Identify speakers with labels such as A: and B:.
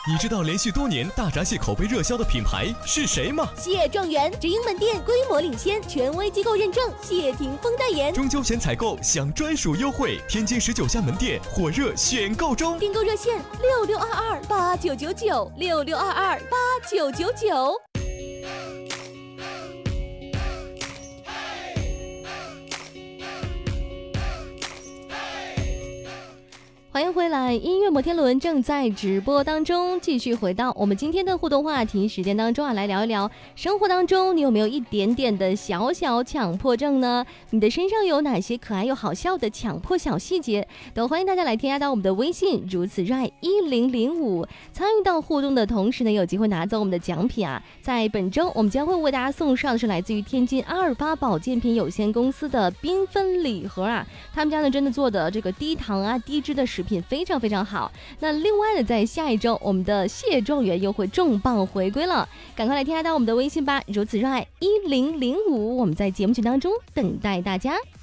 A: 你知道连续多年大闸蟹口碑热销的品牌是谁吗？
B: 蟹状元直营门店规模领先，权威机构认证，谢霆锋代言。
A: 中秋前采购享专属优惠，天津19家门店火热选购中。
B: 订购热线66228999，66228999。欢迎回来，音乐摩天轮正在直播当中，继续回到我们今天的互动话题时间当中来聊一聊生活当中你有没有一点点的小小强迫症呢？你的身上有哪些可爱又好笑的强迫小细节？都欢迎大家来添加到我们的微信如此热爱1005，参与到互动的同时呢，有机会拿走我们的奖品啊！在本周我们将会为大家送上的是来自于天津阿尔巴保健品有限公司的缤纷礼盒啊，他们家呢真的做的这个低糖啊低脂的食品非常非常好。那另外呢，在下一周我们的蟹状元又会重磅回归了，赶快来添加到我们的微信吧，如此热爱1005，我们在节目群当中等待大家。